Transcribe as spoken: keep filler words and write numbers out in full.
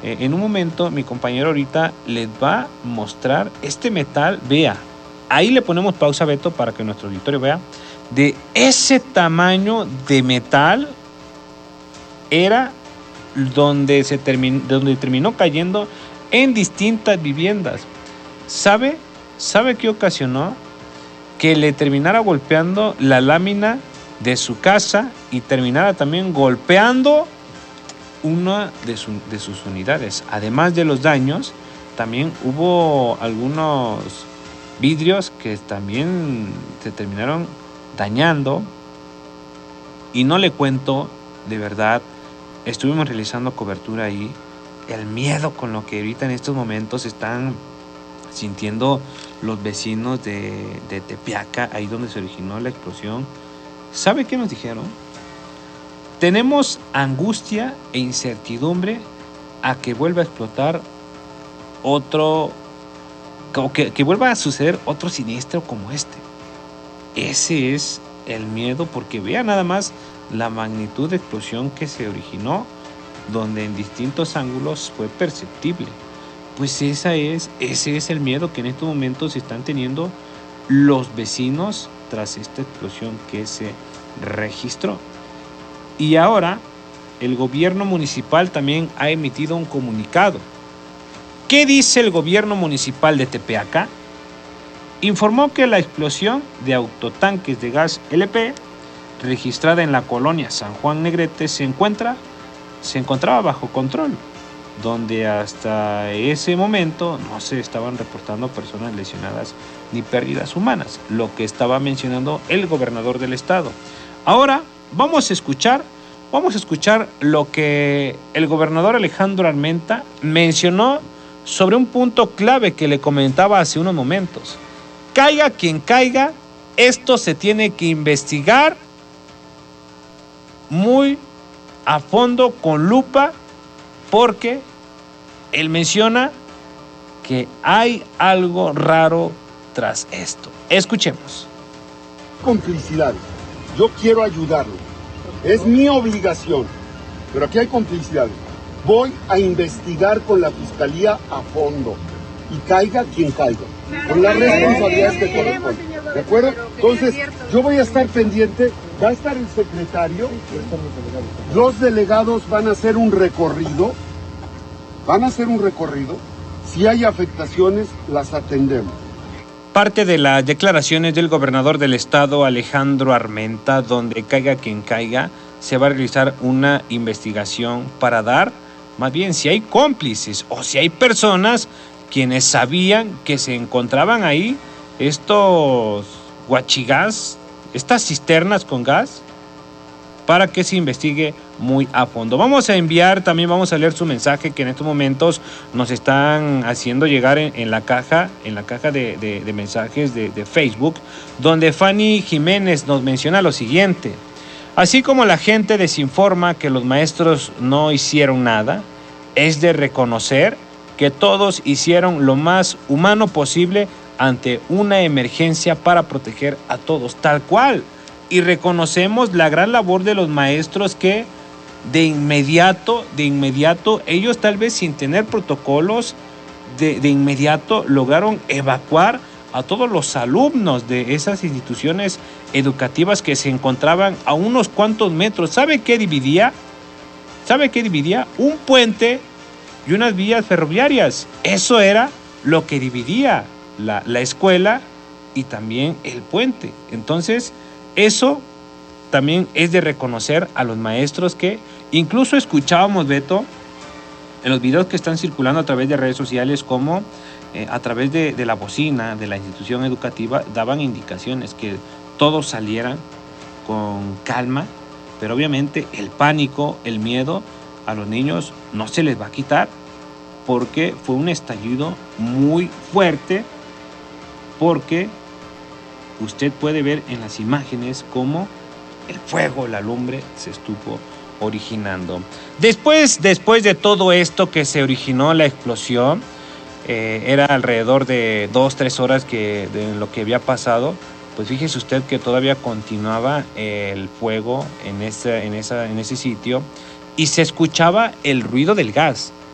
Eh, en un momento mi compañero ahorita les va a mostrar este metal. Vea, ahí le ponemos pausa, Beto, para que nuestro auditorio vea. De ese tamaño de metal era donde, se terminó, donde terminó cayendo en distintas viviendas. ¿Sabe? ¿Sabe qué ocasionó? Que le terminara golpeando la lámina de su casa y terminara también golpeando una de, su, de sus unidades. Además de los daños, también hubo algunos vidrios que también se terminaron dañando. Y no le cuento, de verdad, estuvimos realizando cobertura ahí. El miedo con lo que ahorita en estos momentos están sintiendo los vecinos de, de Tepeaca, ahí donde se originó la explosión. ¿Sabe qué nos dijeron? Tenemos angustia e incertidumbre a que vuelva a explotar otro, que, que vuelva a suceder otro siniestro como este. Ese es el miedo, porque vea nada más la magnitud de explosión que se originó, donde en distintos ángulos fue perceptible. Pues esa es, ese es el miedo que en estos momentos están teniendo los vecinos tras esta explosión que se registró. Y ahora el gobierno municipal también ha emitido un comunicado. ¿Qué dice el gobierno municipal de Tepeaca? Informó que la explosión de autotanques de gas L P registrada en la colonia San Juan Negrete se encuentra, se encontraba bajo control, donde hasta ese momento no se estaban reportando personas lesionadas ni pérdidas humanas, lo que estaba mencionando el gobernador del estado. Ahora vamos a escuchar, vamos a escuchar lo que el gobernador Alejandro Armenta mencionó sobre un punto clave que le comentaba hace unos momentos. Caiga quien caiga, esto se tiene que investigar muy a fondo, con lupa, porque él menciona que hay algo raro tras esto. Escuchemos. Complicidad. Yo quiero ayudarlo. Es mi obligación. Pero aquí hay complicidad. Voy a investigar con la fiscalía a fondo. Y caiga quien caiga. Con las responsabilidades que corresponden. ¿De acuerdo? Entonces, yo voy a estar pendiente. Va a estar el secretario. Los delegados van a hacer un recorrido. Van a hacer un recorrido. Si hay afectaciones, las atendemos. Parte de las declaraciones del gobernador del estado, Alejandro Armenta, donde caiga quien caiga, se va a realizar una investigación para dar, más bien, si hay cómplices o si hay personas quienes sabían que se encontraban ahí estos guachigás, estas cisternas con gas, para que se investigue muy a fondo. Vamos a enviar, también vamos a leer su mensaje que en estos momentos nos están haciendo llegar en, en la caja, en la caja de, de, de mensajes de, de Facebook, donde Fanny Jiménez nos menciona lo siguiente: así como la gente desinforma que los maestros no hicieron nada, es de reconocer que todos hicieron lo más humano posible ante una emergencia para proteger a todos, tal cual. Y reconocemos la gran labor de los maestros que de inmediato, de inmediato, ellos tal vez sin tener protocolos, de, de inmediato lograron evacuar a todos los alumnos de esas instituciones educativas que se encontraban a unos cuantos metros. ¿Sabe qué dividía? ¿Sabe qué dividía? Un puente y unas vías ferroviarias. Eso era lo que dividía la, la escuela y también el puente. Entonces, eso también es de reconocer a los maestros que incluso escuchábamos, Beto, en los videos que están circulando a través de redes sociales, como eh, a través de, de la bocina de la institución educativa daban indicaciones que todos salieran con calma, pero obviamente el pánico, el miedo a los niños no se les va a quitar, porque fue un estallido muy fuerte, porque usted puede ver en las imágenes cómo el fuego, la lumbre se estuvo originando. Después, después de todo esto que se originó la explosión, eh, era alrededor de dos, tres horas que, de lo que había pasado, pues fíjese usted que todavía continuaba el fuego en ese, en esa, en ese sitio y se escuchaba el ruido del gas.